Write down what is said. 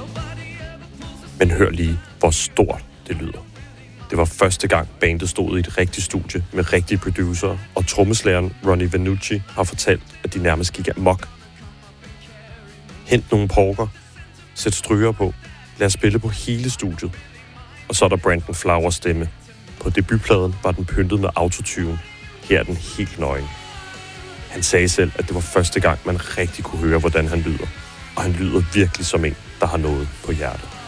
Men hør lige, hvor stort det lyder. Det var første gang, bandet stod i et rigtigt studie med rigtige producer, og trommeslageren Ronnie Vannucci har fortalt, at de nærmest gik amok. Hent nogle porker, sæt stryger på, lad os spille på hele studiet. Og så er der Brandon Flowers stemme. På debutpladen var den pyntet med autotune. Her er den helt nøgen. Han sagde selv, at det var første gang, man rigtig kunne høre, hvordan han lyder. Og han lyder virkelig som en, der har noget på hjertet.